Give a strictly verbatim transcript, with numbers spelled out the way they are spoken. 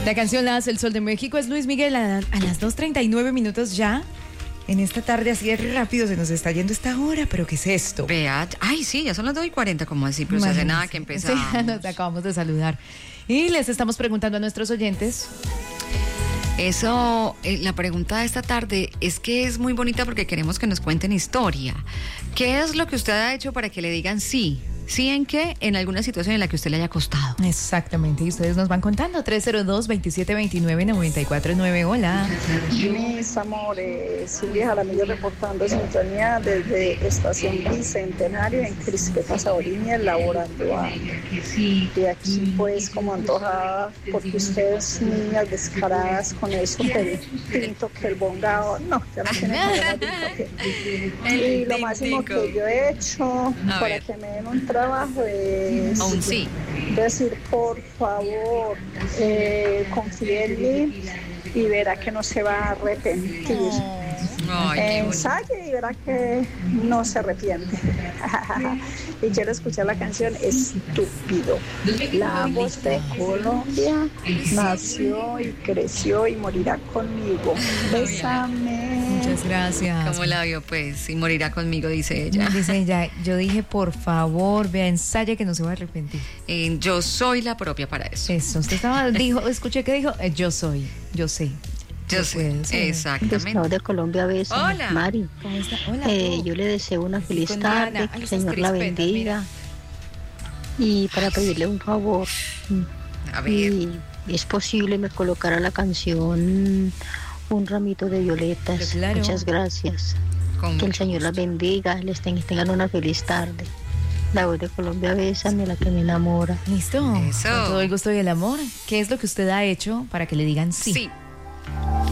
La canción la hace el Sol de México, es Luis Miguel a, a las dos treinta y nueve minutos ya. En esta tarde así de rápido se nos está yendo esta hora, pero ¿qué es esto? Vea, ay sí, ya son las dos y cuarenta, como así, pero se hace nada que empezamos. Sí, nos acabamos de saludar. Y les estamos preguntando a nuestros oyentes. Eso, eh, la pregunta de esta tarde es que es muy bonita porque queremos que nos cuenten historia. ¿Qué es lo que usted ha hecho para que le digan sí? ¿Sí en qué? En alguna situación en la que usted le haya costado. Exactamente, y ustedes nos van contando. tres cero dos, veintisiete veintinueve, noventa y cuatro nueve. Hola. Mis amores, Silvia Jaramillo reportando sintonía desde Estación Bicentenario en Crispetas Saboríñez, laborando a, de aquí pues como antojada, porque ustedes niñas descaradas con eso del tinto que el bongao, no, ya no tienen problema de tinto. Y lo máximo que yo he hecho A para ver. que me den un trabajo es Aún sí. decir por favor, eh, confíe en mí y verá que no se va a arrepentir. Ay, qué bonito. Ensaye y verá que no se arrepiente. Y quiero escuchar la canción Estúpido. La voz de Colombia nació y creció y morirá conmigo. Bésame. Muchas gracias. ¿Cómo la vio, pues? Y morirá conmigo, dice ella. Dice ella, yo dije, por favor, vea, ensaye que no se va a arrepentir. Eh, yo soy la propia para eso. Eso, usted estaba, dijo, escuché que dijo, eh, yo soy, yo sé. Yo Yo sé, puedo, sí. exactamente. Pescado de Colombia, beso. Hola. Mari, ¿Cómo está? Hola. eh, tú. yo le deseo una feliz Con tarde, Diana. que Ay, el esas Señor la crispetas, bendiga. Y para pedirle un favor, A ver. y es posible me colocara la canción Un ramito de violetas. Claro. Muchas gracias. Con Que el mucho Señor la gusto. bendiga, les ten- tengan una feliz tarde. La voz de Colombia, bésame, la que me enamora. Listo. Eso. Con todo el gusto y el amor. ¿Qué es lo que usted ha hecho para que le digan sí? Sí.